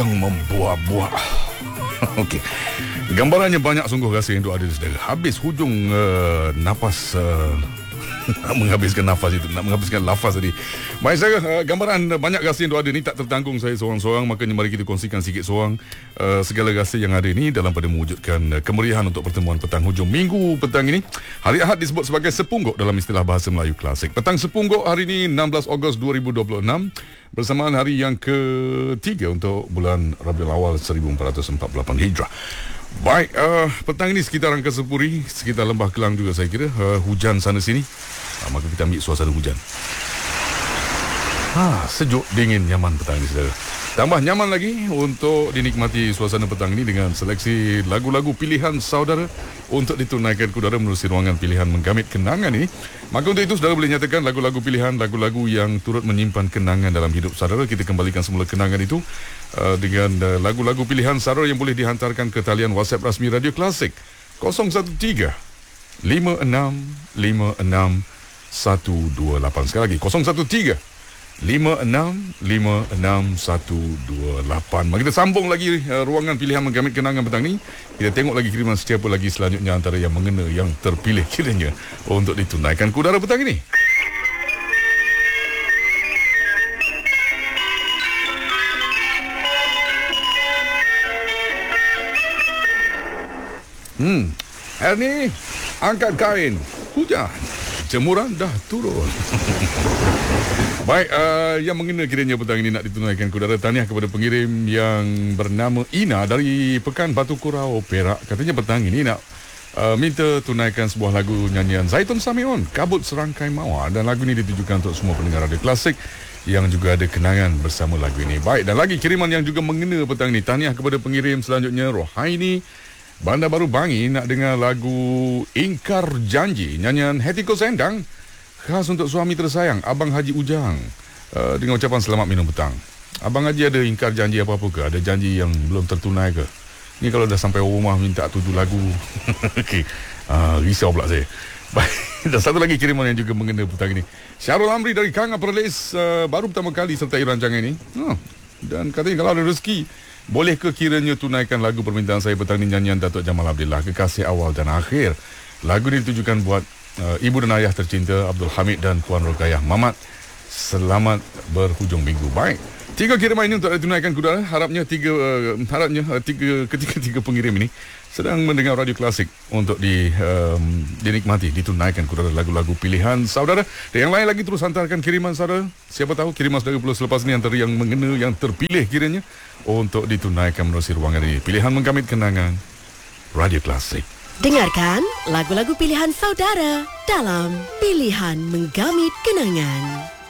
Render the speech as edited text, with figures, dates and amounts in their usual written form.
yang membuah-buah. Okey. Gambarannya banyak sungguh rasa yang ada di saudara. Habis hujung nafas nak menghabiskan nafas itu, nak menghabiskan lafaz tadi. Baik saya, gambaran banyak rasa yang ada ni tak tertanggung saya seorang-seorang, makanya mari kita kongsikan sikit seorang segala rasa yang ada ni dalam pada mewujudkan kemeriahan untuk pertemuan petang hujung minggu petang ini. Hari Ahad disebut sebagai Sepungguk dalam istilah bahasa Melayu klasik. Petang Sepungguk hari ini 16 Ogos 2026 bersamaan hari yang ketiga untuk bulan Rabiul Awal 1448 Hijrah. Baik, petang ini sekitar Angkasa Puri, sekitar Lembah Kelang juga saya kira, hujan sana sini. Maka kita ambil suasana hujan. Sejuk, dingin, nyaman petang ini saudara. Tambah nyaman lagi untuk dinikmati suasana petang ini dengan seleksi lagu-lagu pilihan saudara untuk ditunaikan ke udara menerusi ruangan pilihan menggamit kenangan ini. Maka untuk itu saudara boleh nyatakan lagu-lagu pilihan, lagu-lagu yang turut menyimpan kenangan dalam hidup saudara. Kita kembalikan semula kenangan itu dengan lagu-lagu pilihan saudara yang boleh dihantarkan ke talian WhatsApp rasmi Radio Klasik 013 56 56 128. Sekali lagi 013 5656 128. Mari kita sambung lagi ruangan pilihan menggamit kenangan petang ni. Kita tengok lagi kiriman setiapa lagi selanjutnya antara yang mengena, yang terpilih kiranya untuk ditunaikan ke udara petang ini. Hari ni angkat kain, hujan, jemuran dah turun. Baik, yang mengena kiranya petang ini nak ditunaikan ke udara. Tahniah kepada pengirim yang bernama Ina dari Pekan Batu Kurau, Perak. Katanya petang ini nak minta tunaikan sebuah lagu nyanyian Zaitun Samion, Kabut Serangkai Mawar. Dan lagu ini ditujukan untuk semua pendengar Radio Klasik yang juga ada kenangan bersama lagu ini. Baik, dan lagi kiriman yang juga mengena petang ini. Tahniah kepada pengirim selanjutnya Rohaini Bandar Baru Bangi, nak dengar lagu Ingkar Janji, nyanyian Hetiko Sendang, khas untuk suami tersayang Abang Haji Ujang, dengan ucapan selamat minum petang. Abang Haji ada ingkar janji apa-apa ke? Ada janji yang belum tertunai ke? Ni kalau dah sampai rumah minta 7 lagu. Okey, risau pula saya. Baik, dan satu lagi kiriman yang juga mengena petang ini. Syarul Amri dari Kanga Perlis, baru pertama kali sertai rancangan ini. Dan katanya kalau ada rezeki, boleh ke kiranya tunaikan lagu permintaan saya petang ini, nyanyian Datuk Jamal Abdillah, Kekasih Awal dan Akhir. Lagu ini ditujukan buat ibu dan ayah tercinta Abdul Hamid dan Puan Rukayah Mamat. Selamat berhujung minggu. Baik, 3 kiriman ini untuk ditunaikan ke udara. Harapnya ketiga pengirim ini sedang mendengar Radio Klasik untuk dinikmati, ditunaikan ke udara lagu-lagu pilihan saudara. Dan yang lain lagi terus hantarkan kiriman saudara. Siapa tahu kiriman saudara pula selepas ini antara yang mengena, yang terpilih kiranya untuk ditunaikan menerusi ruangan ini. Pilihan menggamit kenangan Radio Klasik. Dengarkan lagu-lagu pilihan saudara dalam Pilihan Menggamit Kenangan.